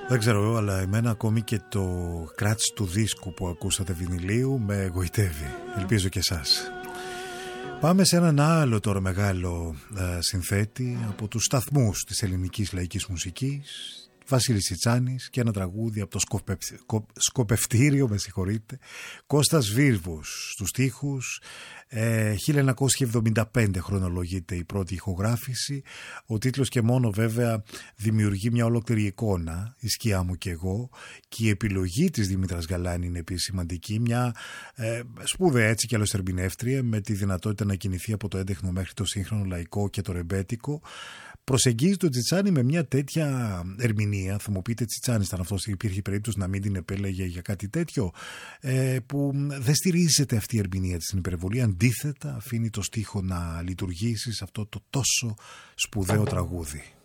Δεν ξέρω, αλλά εμένα ακόμη και το κράτς του δίσκου που ακούσατε βινιλίου με εγωιτεύει. Ελπίζω και εσάς. Πάμε σε έναν άλλο τώρα μεγάλο συνθέτη από τους σταθμούς της ελληνικής λαϊκής μουσικής, Βασίλης Τσιτσάνης, και ένα τραγούδι από το σκοπευτήριο, με συγχωρείτε, Κώστας Βίρβος στους στίχους. 1975 χρονολογείται η πρώτη ηχογράφηση. Ο τίτλος και μόνο βέβαια δημιουργεί μια ολόκληρη εικόνα, η σκιά μου και εγώ, και η επιλογή της Δήμητρας Γαλάνη είναι επίσης σημαντική, μια σπούδαια έτσι κι άλλως ερμηνεύτρια με τη δυνατότητα να κινηθεί από το έντεχνο μέχρι το σύγχρονο λαϊκό και το ρεμπέτικο. Προσεγγίζει τον Τσιτσάνη με μια τέτοια ερμηνεία. Θα μου πείτε, Τσιτσάνης ήταν αυτός, υπήρχε περίπτωση να μην την επέλεγε για κάτι τέτοιο, που δεν στηρίζεται αυτή η ερμηνεία της στην υπερβολή. Αντίθετα, αφήνει το στίχο να λειτουργήσει σε αυτό το τόσο σπουδαίο τραγούδι.